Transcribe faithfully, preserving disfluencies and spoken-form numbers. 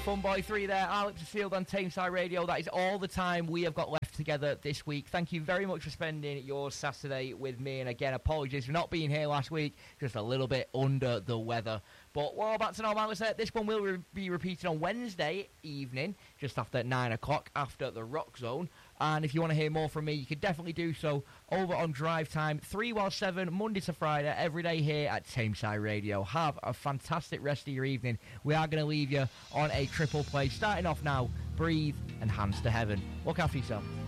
Funboy three there, our lips are sealed on Tameside Radio. That is all the time we have got left together this week. Thank you very much for spending your Saturday with me, and again, apologies for not being here last week, just a little bit under the weather. But we're all back to normal. This one will re- be repeated on Wednesday evening, just after nine o'clock, after the Rock Zone. And if you want to hear more from me, you can definitely do so over on Drive Time, three while seven, Monday to Friday, every day here at Tameside Radio. Have a fantastic rest of your evening. We are going to leave you on a triple play. Starting off now, Breathe and Hands to Heaven. Look after yourself.